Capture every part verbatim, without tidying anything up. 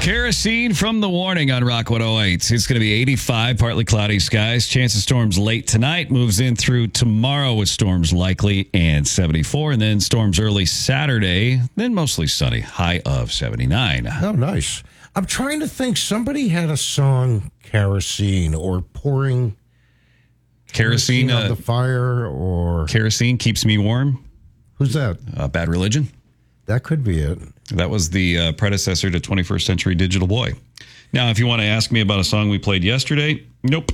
Kerosene from the warning on Rock one oh eight. It's going to be eighty-five, partly cloudy skies. Chance of storms late tonight. Moves in through tomorrow with storms likely and seventy-four. And then storms early Saturday. Then mostly sunny. High of seventy-nine. Oh, nice. I'm trying to think. Somebody had a song, Kerosene, or pouring Kerosene, kerosene on uh, the fire, or... Kerosene keeps me warm. Who's that? Uh, Bad Religion. That could be it. That was the uh, predecessor to twenty-first Century Digital Boy. Now, if you want to ask me about a song we played yesterday, nope.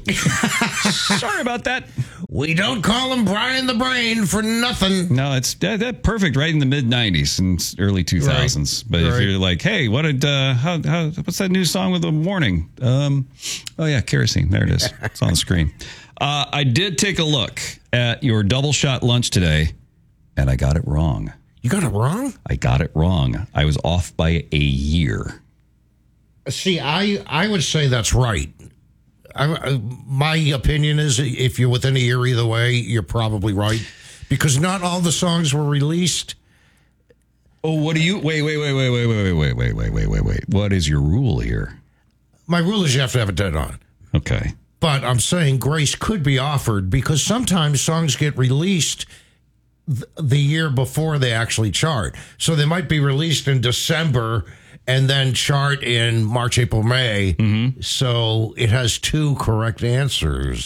Sorry about that. We don't call him Brian the Brain for nothing. No, it's that, that perfect right in the mid nineties and early two thousands. Right. But right. If you're like, hey, what did uh, how, how what's that new song with the warning? Um, oh yeah, Kerosene. There it is. It's on the screen. Uh, I did take a look at your double shot lunch today, and I got it wrong. You got it wrong? I got it wrong. I was off by a year. See, I, I would say that's right. I, my opinion is if you're within a year either way, you're probably right. Because not all the songs were released. Oh, what do you... Wait, wait, wait, wait, wait, wait, wait, wait, wait, wait, wait, wait. What is your rule here? My rule is you have to have it dead on. Okay. But I'm saying grace could be offered because sometimes songs get released the year before they actually chart. So they might be released in December and then chart in March, April, May. Mm-hmm. So it has two correct answers.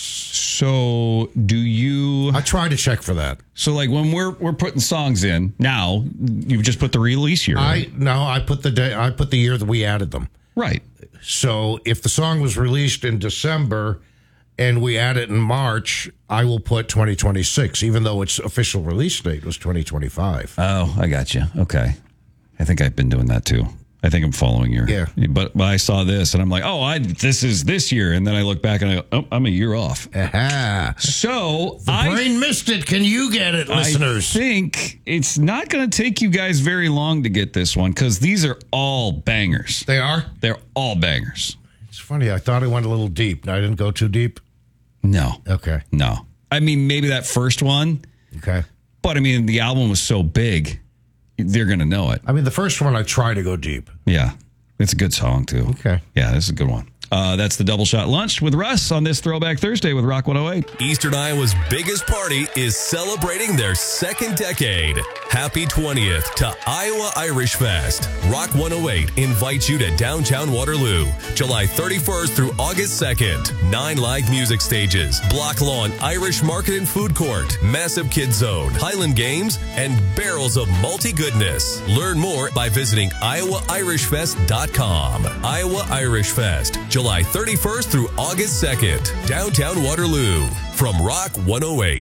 So do you... I try to check for that. So like when we're we're putting songs in now, you've just put the release year. Right? I no, I put the day I put the year that we added them. Right. So if the song was released in December and we add it in March, I will put twenty twenty-six, even though its official release date was twenty twenty-five. Oh, I got you. Okay. I think I've been doing that too. I think I'm following your... Yeah. But, but I saw this and I'm like, oh, I this is this year. And then I look back and I go, oh, I'm a year off. Aha. So the I... brain missed it. Can you get it, listeners? I think it's not going to take you guys very long to get this one because these are all bangers. They are? They're all bangers. It's funny. I thought I went a little deep. I didn't go too deep? No. Okay. No. I mean, maybe that first one. Okay. But, I mean, the album was so big, they're going to know it. I mean, the first one, I try to go deep. Yeah. It's a good song, too. Okay. Yeah, this is a good one. Uh, that's the Double Shot Lunch with Russ on this Throwback Thursday with Rock one oh eight. Eastern Iowa's biggest party is celebrating their second decade. Happy twentieth to Iowa Irish Fest. Rock one oh eight invites you to downtown Waterloo, July thirty-first through August second. Nine live music stages, block lawn Irish market and food court, massive kids zone, Highland games, and barrels of malty goodness. Learn more by visiting iowa irish fest dot com. Iowa Irish Fest, July thirty-first through August second, downtown Waterloo. From Rock one oh eight.